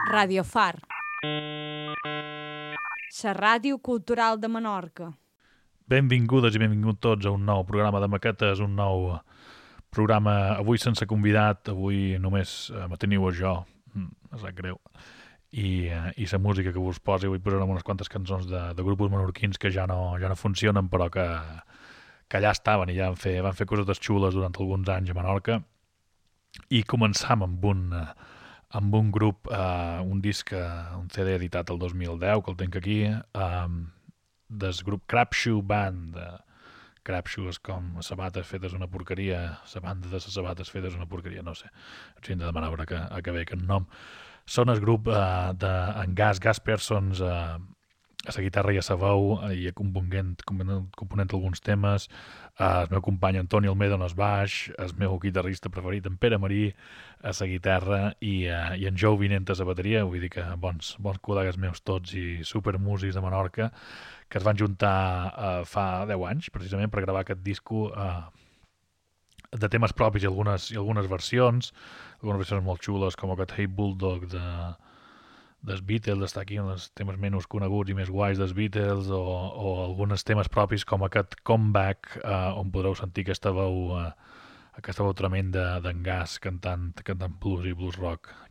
Radio Far, la ràdio cultural de Menorca. Benvingudes i benvinguts tots a un nou programa de maquetes, un nou programa avui sense convidat, avui només me teniu a jo, em sap greu, i la música que vos posi, avui posarem unes quantes cançons de grupos menorquins que ja no funcionen, però que allà estaven i ja van fer cosetes xules durant alguns anys a Menorca, i començam amb un grup, un disc, un CD editat el 2010, que el tinc aquí, del grup Crapshoe Band. Crapshoe és com sabates fetes una porqueria, la banda de les sabates fetes una porqueria, no sé, ens hem de demanar veure que ve aquest nom. Són el grup d'en Gas Persons a la guitarra i a la veu, i component alguns temes, el meu company Antoni Almeida en el baix, el meu guitarrista preferit en Pere Marí a la guitarra i en Jou Vinent a la bateria, vull dir que bons col·legues meus tots i supermúsics de Menorca que es van juntar fa 10 anys precisament per gravar aquest disco de temes propis i algunes versions molt xules, com aquest Hey Bulldog dels Beatles, està aquí en els temes menys coneguts i més guais dels Beatles, o alguns temes propis com aquest Comeback, on podreu sentir aquesta veu tremenda d'en Gas cantant blues i blues rock